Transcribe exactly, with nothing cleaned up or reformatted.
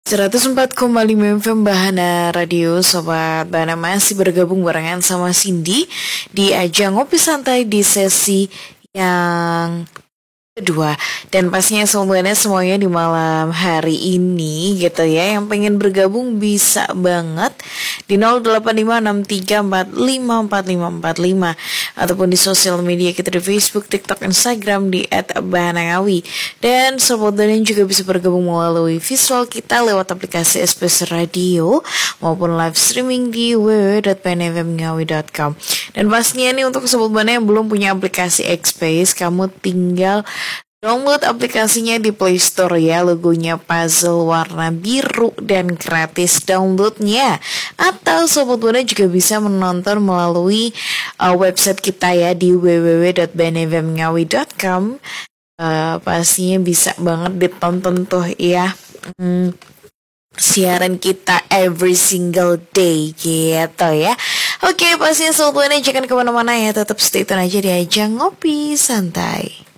seratus empat koma lima F M Bahana Radio. Sobat Bahana masih bergabung barengan sama Cindy di ajang ngopi santai di sesi yang kedua. Dan pastinya semuanya semuanya di malam hari ini gitu ya, yang pengen bergabung bisa banget di nol delapan lima enam tiga empat lima empat lima empat lima ataupun di sosial media kita di Facebook, TikTok, Instagram di et bahanangawi. Dan sobat Bahana juga bisa bergabung melalui visual kita lewat aplikasi S B S Radio maupun live streaming di w w w dot p n f m ngawi dot com. Dan pastinya nih untuk sobat Bahana yang belum punya aplikasi X-Space, kamu tinggal download aplikasinya di Play Store ya, logonya puzzle warna biru dan gratis downloadnya. Atau sobat Bahana juga bisa menonton melalui uh, website kita ya di w w w dot b n f m ngawi dot com. Uh, pastinya bisa banget ditonton tuh ya. Hmm, siaran kita every single day gitu ya. Oke, pastinya sobat Bahana jangan kemana-mana ya, tetap stay tune aja di ajang ngopi santai.